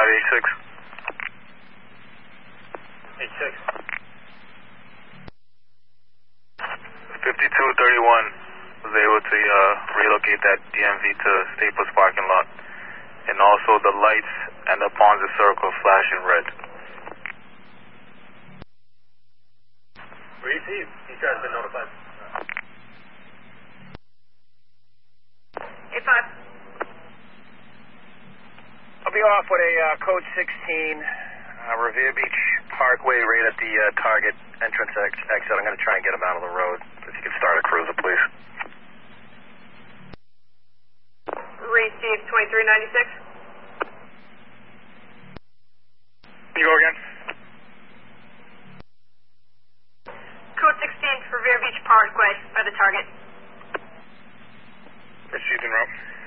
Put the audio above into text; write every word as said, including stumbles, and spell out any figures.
eight six. eight six. fifty-two thirty-one was able to uh, relocate that D M V to Staples parking lot. And also the lights and the Ponza circle flashing red. Received. These guys have been notified. eight five. I'll be off with a uh, code sixteen, uh, Revere Beach Parkway, right at the uh, target entrance ex exit. I'm going to try and get him out of the road. If you could start a cruiser, please. Received twenty-three ninety-six. Can you go again? Code sixteen for Revere Beach Parkway by the target. Received en route.